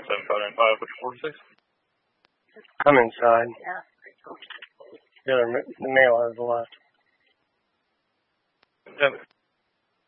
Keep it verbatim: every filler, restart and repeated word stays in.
seven five nine five, which four six? I'm inside. The other, the male has left. Yeah.